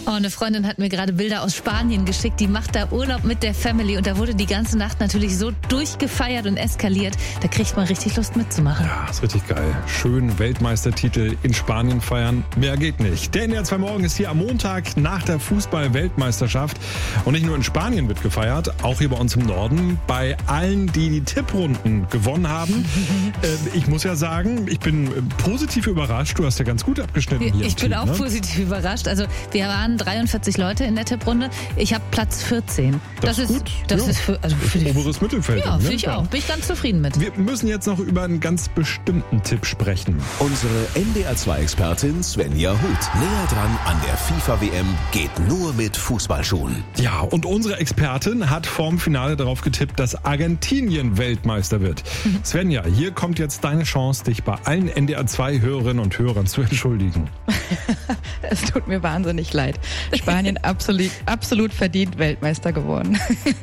Oh, eine Freundin hat mir gerade Bilder aus Spanien geschickt. Die macht da Urlaub mit der Family und da wurde die ganze Nacht natürlich so durchgefeiert und eskaliert. Da kriegt man richtig Lust mitzumachen. Ja, ist richtig geil. Schön Weltmeistertitel in Spanien feiern. Mehr geht nicht. Der NDR 2 Morgen ist hier am Montag nach der Fußball-Weltmeisterschaft. Und nicht nur in Spanien wird gefeiert, auch hier bei uns im Norden. Bei allen, die die Tipprunden gewonnen haben. Ich muss ja sagen, ich bin positiv überrascht. Du hast ja ganz gut abgeschnitten hier. Ich bin auch positiv überrascht. Also wir waren 43 Leute in der Tipprunde. Ich habe Platz 14. Das ist gut. Das ist für oberes Mittelfeld. Ja, finde ich auch. Bin ich ganz zufrieden mit. Wir müssen jetzt noch über einen ganz bestimmten Tipp sprechen. Unsere NDR 2-Expertin Svenja Huth. Näher dran an der FIFA-WM geht nur mit Fußballschuhen. Ja, und unsere Expertin hat vorm Finale darauf getippt, dass Argentinien Weltmeister wird. Svenja, hier kommt jetzt deine Chance, dich bei allen NDR 2 Hörerinnen und Hörern zu entschuldigen. Es tut mir wahnsinnig leid. Spanien absolut verdient Weltmeister geworden.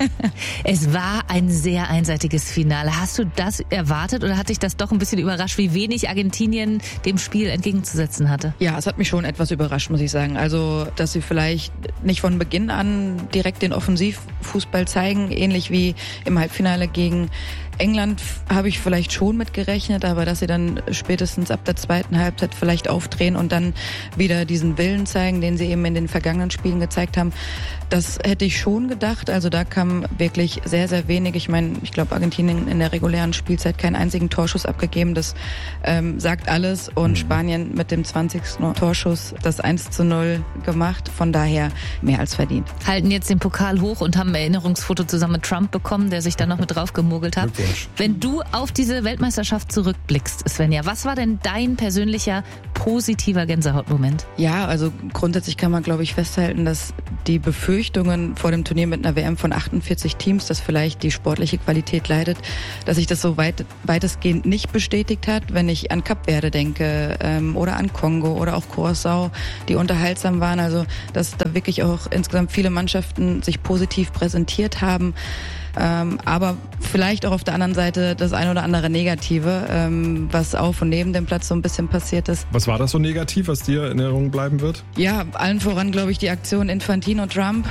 Es war ein sehr einseitiges Finale. Hast du das erwartet oder hat dich das doch ein bisschen überrascht, wie wenig Argentinien dem Spiel entgegenzusetzen hatte? Ja, es hat mich schon etwas überrascht, muss ich sagen. Also, dass sie vielleicht nicht von Beginn an direkt den Offensivfußball zeigen, ähnlich wie im Halbfinale gegen England habe ich vielleicht schon mit gerechnet, aber dass sie dann spätestens ab der zweiten Halbzeit vielleicht aufdrehen und dann wieder diesen Willen zeigen, den sie eben in den vergangenen Spielen gezeigt haben, das hätte ich schon gedacht. Also da kam wirklich sehr, sehr wenig. Ich meine, ich glaube, Argentinien in der regulären Spielzeit keinen einzigen Torschuss abgegeben. Das sagt alles. Und Spanien mit dem 20. Torschuss das 1:0 gemacht. Von daher mehr als verdient. Halten jetzt den Pokal hoch und haben ein Erinnerungsfoto zusammen mit Trump bekommen, der sich dann noch mit drauf gemogelt hat. Wenn du auf diese Weltmeisterschaft zurückblickst, Svenja, was war denn dein persönlicher positiver Gänsehautmoment? Ja, also grundsätzlich kann man, glaube ich, festhalten, dass die Befürchtungen vor dem Turnier mit einer WM von 48 Teams, dass vielleicht die sportliche Qualität leidet, dass sich das so weitestgehend nicht bestätigt hat. Wenn ich an Kap Verde denke oder an Kongo oder auch Curaçao, die unterhaltsam waren, also dass da wirklich auch insgesamt viele Mannschaften sich positiv präsentiert haben. Aber vielleicht auch auf der anderen Seite das ein oder andere Negative, was auf und neben dem Platz so ein bisschen passiert ist. Was war das so negativ, was dir in Erinnerung bleiben wird? Ja, allen voran, glaube ich, die Aktion Infantino-Trump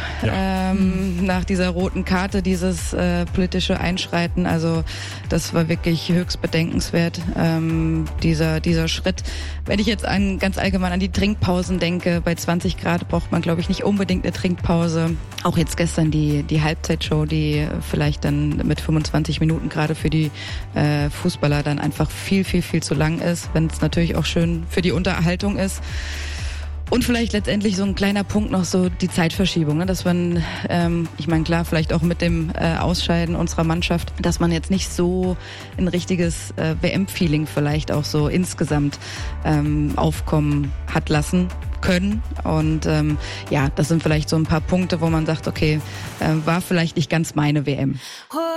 nach dieser roten Karte, dieses politische Einschreiten. Also das war wirklich höchst bedenkenswert, dieser Schritt. Wenn ich jetzt ganz allgemein an die Trinkpausen denke, bei 20 Grad braucht man, glaube ich, nicht unbedingt eine Trinkpause. Auch jetzt gestern die Halbzeitshow, die vielleicht dann mit 25 Minuten gerade für die Fußballer dann einfach viel, viel, viel zu lang ist, wenn es natürlich auch schön für die Unterhaltung ist. Und vielleicht letztendlich so ein kleiner Punkt noch so die Zeitverschiebung, ne? Dass man, ich meine klar, vielleicht auch mit dem Ausscheiden unserer Mannschaft, dass man jetzt nicht so ein richtiges WM-Feeling vielleicht auch so insgesamt aufkommen hat lassen können. Und ja, das sind vielleicht so ein paar Punkte, wo man sagt, okay, war vielleicht nicht ganz meine WM.